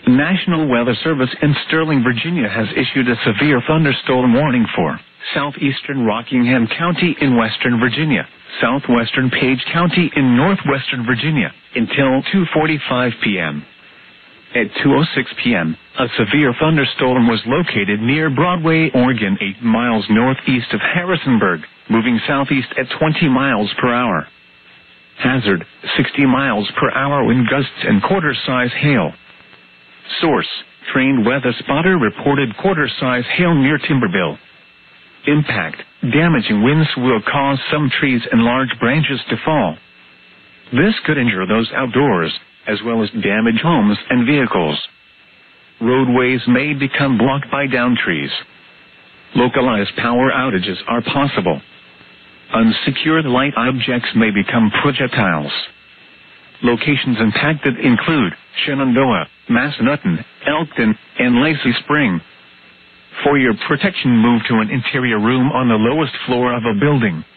National Weather Service in Sterling, Virginia has issued a severe thunderstorm warning for southeastern Rockingham County in western Virginia, southwestern Page County in northwestern Virginia, until 2:45 p.m. At 2:06 p.m., a severe thunderstorm was located near Broadway, Oregon, 8 miles northeast of Harrisonburg, moving southeast at 20 miles per hour. Hazard, 60 miles per hour wind gusts and quarter-size hail. Source, trained weather spotter reported quarter-size hail near Timberville. Impact, damaging winds will cause some trees and large branches to fall. This could injure those outdoors, as well as damage homes and vehicles. Roadways may become blocked by downed trees. Localized power outages are possible. Unsecured light objects may become projectiles. Locations impacted include Shenandoah, Massanutten, Elkton, and Lacey Spring. For your protection, move to an interior room on the lowest floor of a building.